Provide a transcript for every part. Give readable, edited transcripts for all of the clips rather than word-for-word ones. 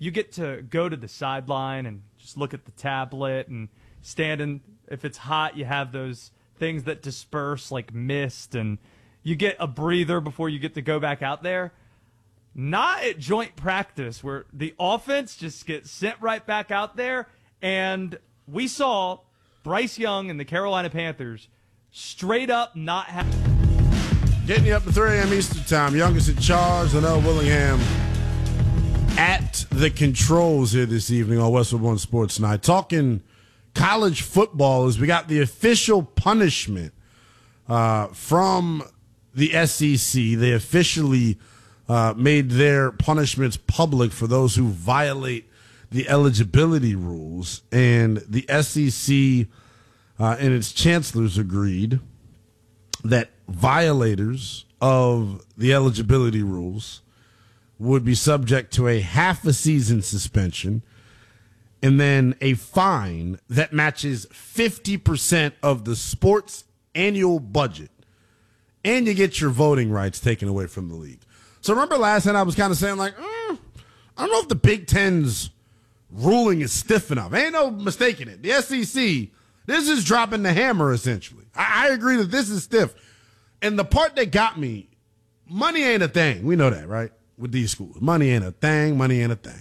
you get to go to the sideline and just look at the tablet and stand in. If it's hot, you have those things that disperse like mist, and you get a breather before you get to go back out there. Not at joint practice, where the offense just gets sent right back out there, and we saw Bryce Young and the Carolina Panthers straight up not have. Getting you up to 3 a.m. Eastern Time. Youngest in charge, Linnell Willingham at the controls here this evening on Westwood One Sports Night. Talking college football as we got the official punishment from the SEC. They officially made their punishments public for those who violate the eligibility rules. And the SEC and its chancellors agreed that violators of the eligibility rules would be subject to a half a season suspension and then a fine that matches 50% of the sport's annual budget. And you get your voting rights taken away from the league. So remember last night I was kind of saying, like, I don't know if the Big Ten's ruling is stiff enough. Ain't no mistaking it. The SEC, this is dropping the hammer, essentially. I agree that this is stiff. And the part that got me, money ain't a thing. We know that, right? With these schools. Money ain't a thing. Money ain't a thing.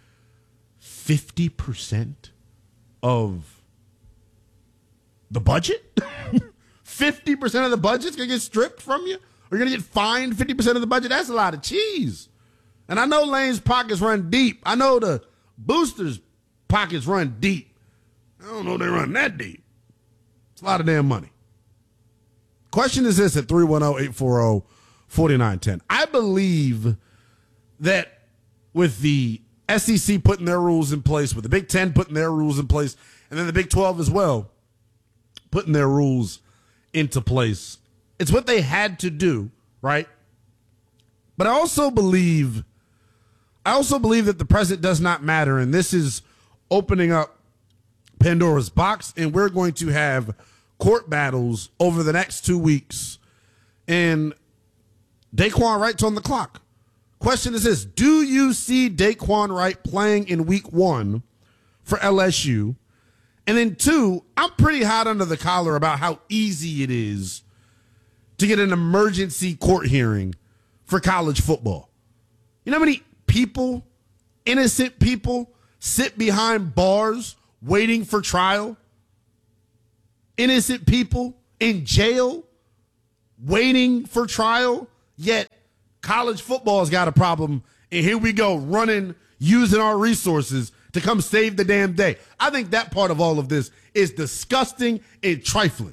50% of the budget? 50% of the budget's going to get stripped from you? Or you're going to get fined 50% of the budget? That's a lot of cheese. And I know Lane's pockets run deep. I know the boosters' pockets run deep. I don't know they run that deep. It's a lot of damn money. Question is this at 310-840-4910. I believe that with the SEC putting their rules in place, with the Big Ten putting their rules in place, and then the Big 12 as well putting their rules into place, it's what they had to do, right? But I also believe that the present does not matter, and this is opening up Pandora's box, and we're going to have court battles over the next 2 weeks, and Daquan Wright's on the clock. Question is this: do you see Daquan Wright playing in week 1 for LSU? And then 2, I'm pretty hot under the collar about how easy it is to get an emergency court hearing for college football. You know how many people, innocent people, sit behind bars waiting for trial? Innocent people in jail waiting for trial, yet college football has got a problem, and here we go running, using our resources to come save the damn day. I think that part of all of this is disgusting and trifling.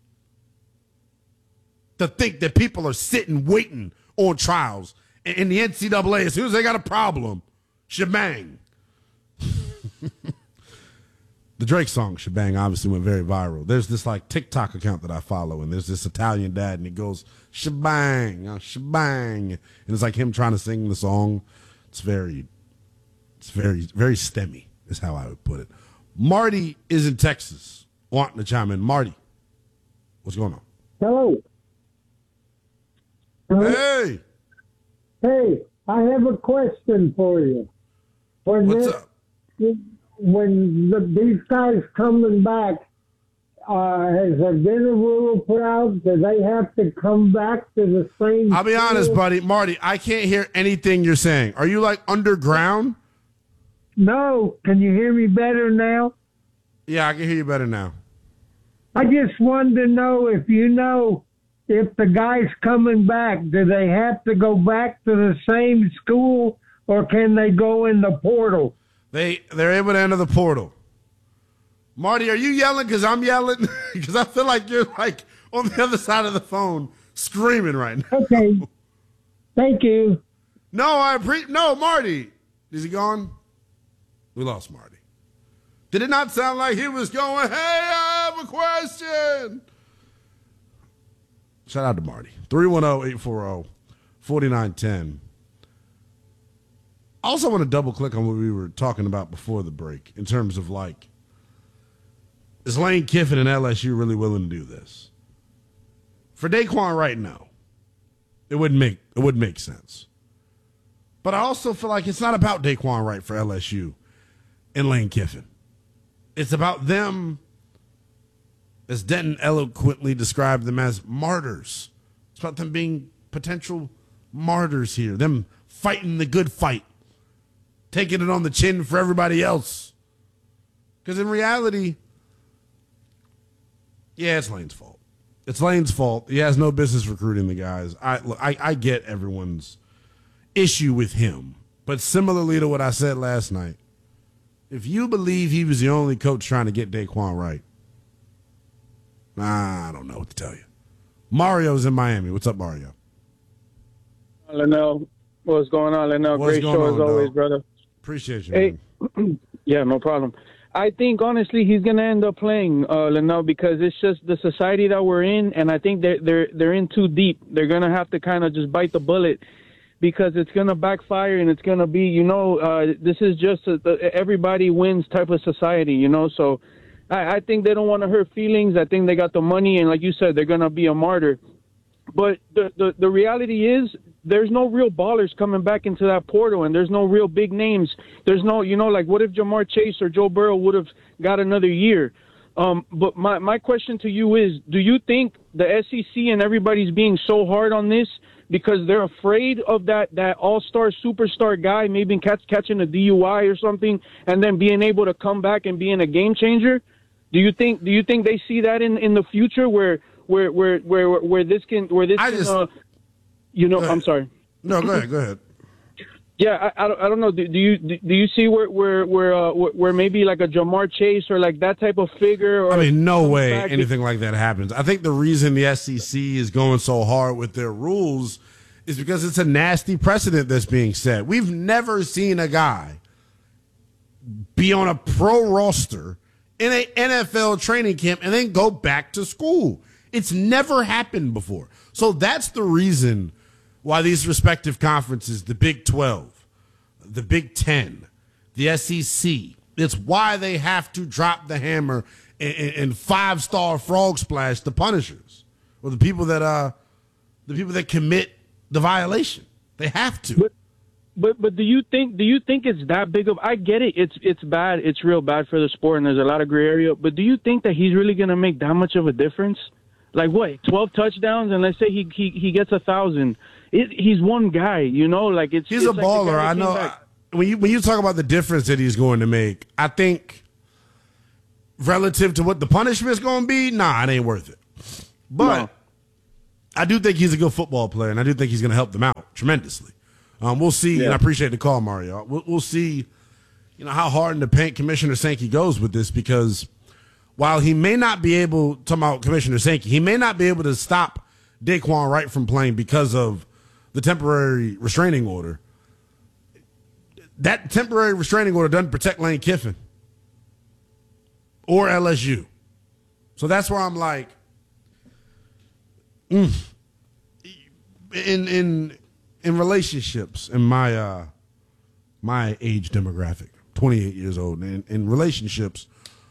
To think that people are sitting waiting on trials, and the NCAA, as soon as they got a problem, shebang. The Drake song, Shebang, obviously went very viral. There's this like TikTok account that I follow, and there's this Italian dad, and he goes, shebang, shebang. And it's like him trying to sing the song. It's very, very STEMmy is how I would put it. Marty is in Texas, wanting to chime in. Marty, what's going on? Hello. Hey. Hey, I have a question for you. What's up? When these guys coming back, has there been a rule put out? Do they have to come back to the same? I'll be honest, buddy. Marty, I can't hear anything you're saying. Are you like underground? No. Can you hear me better now? Yeah, I can hear you better now. I just wanted to know if you know if the guys coming back, do they have to go back to the same school or can they go in the portal? They're able to enter the portal. Marty, are you yelling because I'm yelling? Because I feel like you're like on the other side of the phone screaming right now. Okay. Thank you. No, no, Marty. Is he gone? We lost Marty. Did it not sound like he was going, hey, I have a question? Shout out to Marty. 310-840-4910. I also want to double click on what we were talking about before the break in terms of like, is Lane Kiffin and LSU really willing to do this? For Daquan Wright, no. It wouldn't make sense. But I also feel like it's not about Daquan Wright for LSU and Lane Kiffin. It's about them, as Denton eloquently described them as martyrs. It's about them being potential martyrs here, them fighting the good fight, taking it on the chin for everybody else. Because in reality, yeah, it's Lane's fault. It's Lane's fault. He has no business recruiting the guys. I get everyone's issue with him. But similarly to what I said last night, if you believe he was the only coach trying to get Daquan Wright, I don't know what to tell you. Mario's in Miami. What's up, Mario? Linnell, what's going on, Linnell? What's Great going show on, as always, dog? brother. Appreciate you. Hey, Man. yeah, no problem. I think, honestly, he's going to end up playing, Linnell, because it's just the society that we're in, and I think they're in too deep. They're going to have to kind of just bite the bullet because it's going to backfire, and it's going to be, this is just everybody wins type of society, so I think they don't want to hurt feelings. I think they got the money, and like you said, they're going to be a martyr. But the reality is there's no real ballers coming back into that portal, and there's no real big names. There's no, like what if Jamar Chase or Joe Burrow would have got another year? But my question to you is, do you think the SEC and everybody's being so hard on this because they're afraid of that all-star superstar guy maybe catching a DUI or something and then being able to come back and being a game changer? Do you think they see that in the future where this can I'm sorry. No, go ahead. Yeah, I don't know. Do you see where maybe like a Jamar Chase or like that type of figure? Or no way anything like that happens. I think the reason the SEC is going so hard with their rules is because it's a nasty precedent that's being set. We've never seen a guy be on a pro roster in an NFL training camp and then go back to school. It's never happened before. So that's the reason why these respective conferences, the Big 12, the Big 10, the SEC, it's why they have to drop the hammer and five-star frog splash the punishers or the people that commit the violation. They have to. But do you think it's that big of? I get it. It's bad. It's real bad for the sport, and there's a lot of gray area. But do you think that he's really going to make that much of a difference? Like what? 12 touchdowns, and let's say he gets 1,000. He's one guy, Like he's a baller. I know. When you talk about the difference that he's going to make, I think relative to what the punishment is going to be, it ain't worth it. But no. I do think he's a good football player, and I do think he's going to help them out tremendously. We'll see, and I appreciate the call, Mario. We'll see, how hard in the paint Commissioner Sankey goes with this, because while he may not be able, talking about Commissioner Sankey, he may not be able to stop Daquan Wright from playing because of the temporary restraining order. That temporary restraining order doesn't protect Lane Kiffin or LSU. So that's where I'm like, in relationships, in my age demographic, 28 years old, and in relationships,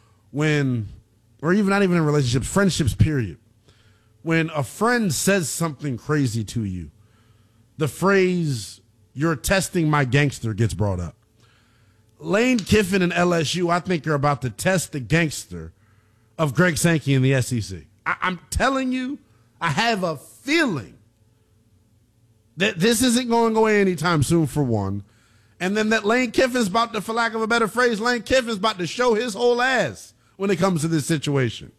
or even not even in relationships, friendships, period. When a friend says something crazy to you, the phrase, "you're testing my gangster," gets brought up. Lane Kiffin and LSU, I think, are about to test the gangster of Greg Sankey in the SEC. I'm telling you, I have a feeling that this isn't going away anytime soon, for one. And then that Lane Kiffin's about to, for lack of a better phrase, Lane Kiffin's about to show his whole ass when it comes to this situation.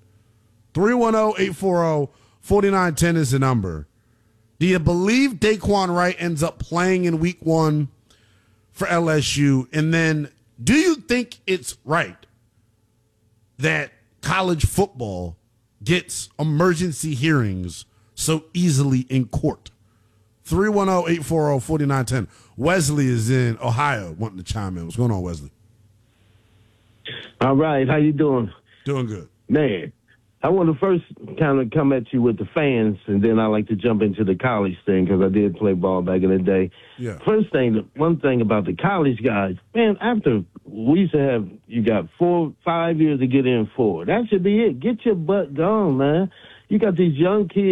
310-840-4910 is the number. Do you believe Daquan Wright ends up playing in week 1 for LSU? And then do you think it's right that college football gets emergency hearings so easily in court? 310-840-4910. Wesley is in Ohio wanting to chime in. What's going on, Wesley? All right. How you doing? Doing good. Man, I want to first kind of come at you with the fans, and then I like to jump into the college thing because I did play ball back in the day. Yeah. First thing, one thing about the college guys, man, after we used to have, you got 4-5 years to get in 4. That should be it. Get your butt gone, man. You got these young kids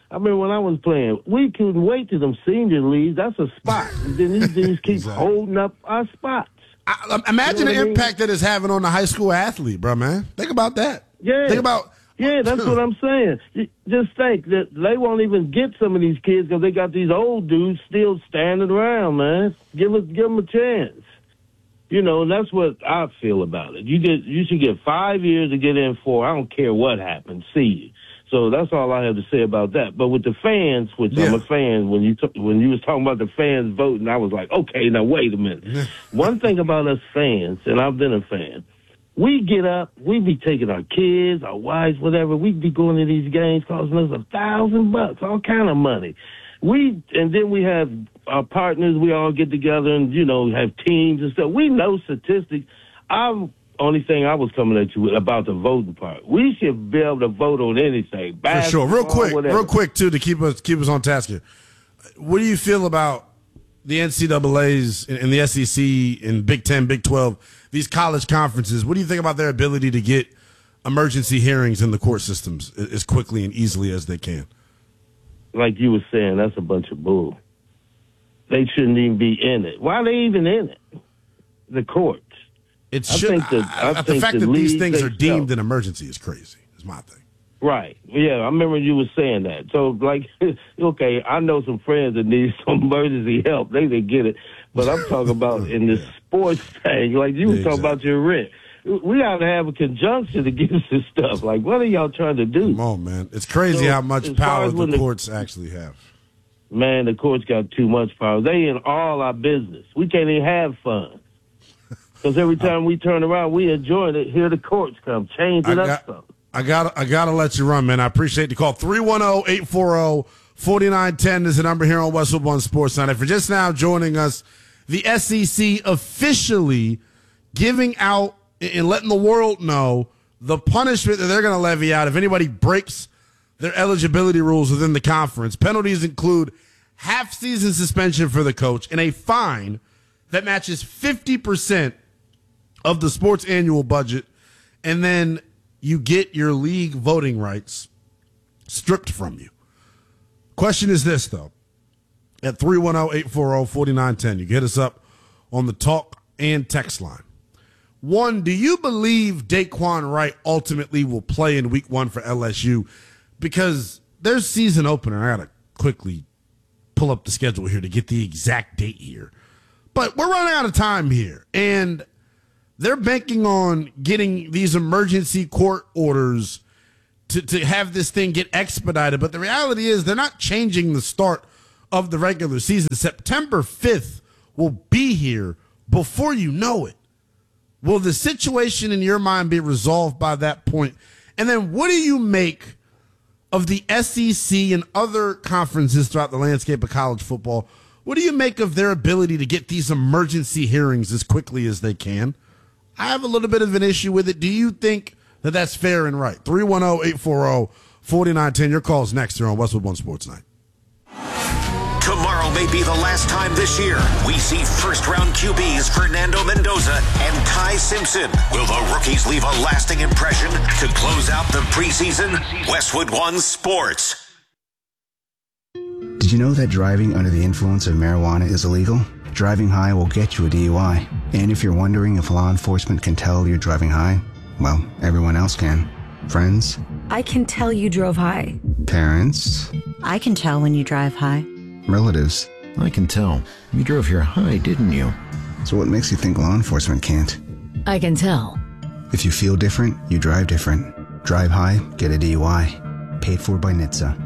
I remember when I was playing, we couldn't wait to them senior leagues. That's a spot. And then these dudes keep holding up our spots. Imagine the impact that it's having on the high school athlete, bro, man. Think about that. Yeah. Think about. Yeah, that's what I'm saying. Just think that they won't even get some of these kids because they got these old dudes still standing around, man. Give them a chance. You know, and that's what I feel about it. You should get 5 years to get in 4. I don't care what happens. See you. So that's all I have to say about that. But with the fans, which I'm a fan, when you was talking about the fans voting, I was like, okay, now wait a minute. One thing about us fans, and I've been a fan, we get up, we be taking our kids, our wives, whatever. We be going to these games costing us $1,000, all kind of money. And then we have our partners. We all get together and have teams and stuff. We know statistics. Only thing I was coming at you with about the voting part. We should be able to vote on anything. For sure. Real quick too, to keep us on task here. What do you feel about the NCAA's and the SEC and Big 10, Big 12, these college conferences? What do you think about their ability to get emergency hearings in the court systems as quickly and easily as they can? Like you were saying, that's a bunch of bull. They shouldn't even be in it. Why are they even in it? The courts. The fact that these things are deemed an emergency is crazy, is my thing. Right. Yeah, I remember you were saying that. So, like, okay, I know some friends that need some emergency help. They get it. But I'm talking about in the sports thing, like you were talking about your rent. We got to have a conjunction to get this stuff. Like, what are y'all trying to do? Come on, man. It's crazy how much power the courts actually have. Man, the courts got too much power. They in all our business. We can't even have fun. Because every time we turn around, we enjoy it. Here the courts come, change it up some. I gotta let you run, man. I appreciate the call. 310-840-4910 is the number here on Westwood One Sports Night. If you're just now joining us, the SEC officially giving out and letting the world know the punishment that they're going to levy out if anybody breaks their eligibility rules within the conference. Penalties include half-season suspension for the coach and a fine that matches 50% of the sports annual budget, and then you get your league voting rights stripped from you. Question is this, though. At 310-840-4910, you get us up on the talk and text line. One, do you believe Daquan Wright ultimately will play in week 1 for LSU? Because there's season opener. I got to quickly pull up the schedule here to get the exact date here. But we're running out of time here, and they're banking on getting these emergency court orders to have this thing get expedited. But the reality is they're not changing the start of the regular season. September 5th will be here before you know it. Will the situation in your mind be resolved by that point? And then what do you make of the SEC and other conferences throughout the landscape of college football? What do you make of their ability to get these emergency hearings as quickly as they can? I have a little bit of an issue with it. Do you think that that's fair and right? 310-840-4910. Your call's next here on Westwood One Sports Night. Tomorrow may be the last time this year we see first-round QBs Fernando Mendoza and Ty Simpson. Will the rookies leave a lasting impression to close out the preseason? Westwood One Sports. Did you know that driving under the influence of marijuana is illegal? Driving high will get you a DUI. And if you're wondering if law enforcement can tell you're driving high, well, everyone else can. Friends? I can tell you drove high. Parents? I can tell when you drive high. Relatives? I can tell. You drove here high, didn't you? So what makes you think law enforcement can't? I can tell. If you feel different, you drive different. Drive high, get a DUI. Paid for by NHTSA.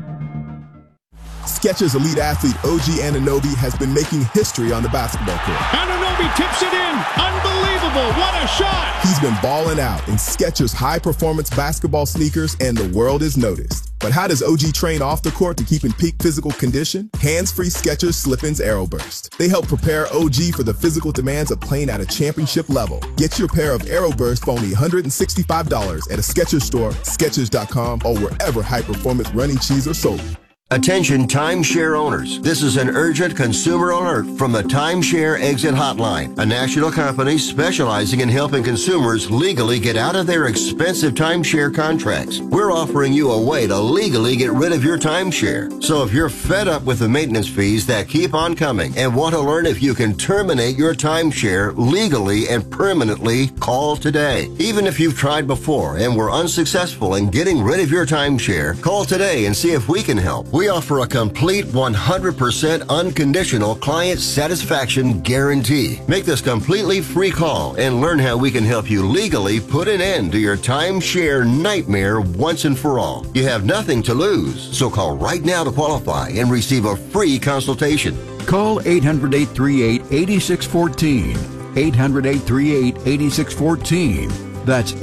Skechers elite athlete OG Anunoby has been making history on the basketball court. Anunoby tips it in. Unbelievable. What a shot. He's been balling out in Skechers high-performance basketball sneakers, and the world is noticed. But how does OG train off the court to keep in peak physical condition? Hands-free Skechers Slip-ins Aeroburst. They help prepare OG for the physical demands of playing at a championship level. Get your pair of Aeroburst for only $165 at a Skechers store, Skechers.com, or wherever high-performance running shoes are sold. Attention timeshare owners. This is an urgent consumer alert from the Timeshare Exit Hotline, a national company specializing in helping consumers legally get out of their expensive timeshare contracts. We're offering you a way to legally get rid of your timeshare. So if you're fed up with the maintenance fees that keep on coming and want to learn if you can terminate your timeshare legally and permanently, call today. Even if you've tried before and were unsuccessful in getting rid of your timeshare, call today and see if we can help. We offer a complete 100% unconditional client satisfaction guarantee. Make this completely free call and learn how we can help you legally put an end to your timeshare nightmare once and for all. You have nothing to lose, so call right now to qualify and receive a free consultation. Call 800-838-8614. 800-838-8614. That's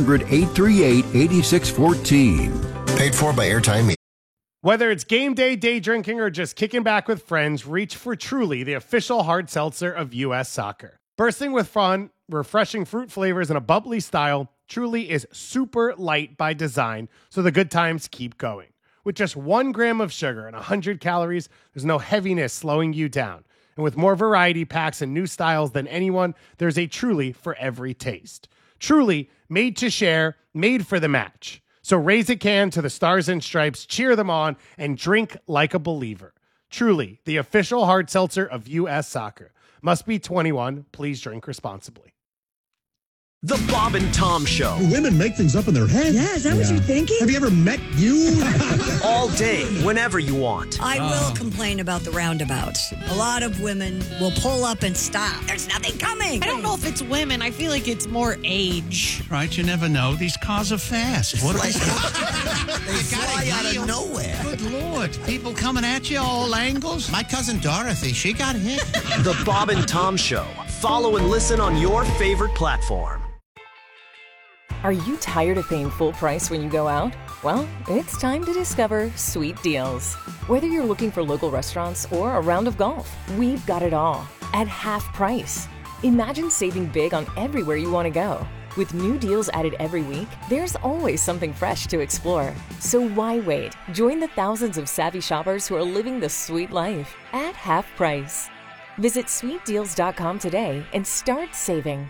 800-838-8614. Paid for by Airtime Media. Whether it's game day, day drinking, or just kicking back with friends, reach for Truly, the official hard seltzer of U.S. Soccer. Bursting with fun, refreshing fruit flavors, and a bubbly style, Truly is super light by design, so the good times keep going. With just 1 gram of sugar and 100 calories, there's no heaviness slowing you down. And with more variety packs and new styles than anyone, there's a Truly for every taste. Truly, made to share, made for the match. So raise a can to the Stars and Stripes, cheer them on, and drink like a believer. Truly, the official hard seltzer of U.S. Soccer. Must be 21. Please drink responsibly. The Bob and Tom Show. Do women make things up in their head? Yeah, is that what you're thinking? Have you ever met you? All day, whenever you want. I will complain about the roundabouts. A lot of women will pull up and stop. There's nothing coming. I don't know if it's women. I feel like it's more age. Right, you never know. These cars are fast. What They fly out of nowhere. Good Lord. People coming at you all angles. My cousin Dorothy, she got hit. The Bob and Tom Show. Follow and listen on your favorite platform. Are you tired of paying full price when you go out? Well, it's time to discover Sweet Deals. Whether you're looking for local restaurants or a round of golf, we've got it all at half price. Imagine saving big on everywhere you want to go. With new deals added every week, there's always something fresh to explore. So why wait? Join the thousands of savvy shoppers who are living the sweet life at half price. Visit sweetdeals.com today and start saving.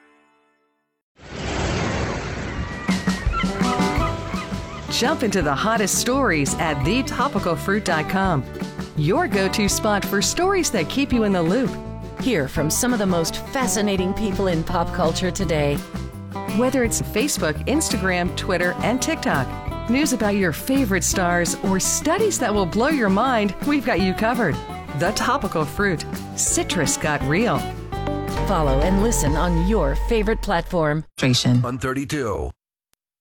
Jump into the hottest stories at thetopicalfruit.com. Your go-to spot for stories that keep you in the loop. Hear from some of the most fascinating people in pop culture today. Whether it's Facebook, Instagram, Twitter, and TikTok, news about your favorite stars, or studies that will blow your mind, we've got you covered. The Topical Fruit. Citrus got real. Follow and listen on your favorite platform. On 32.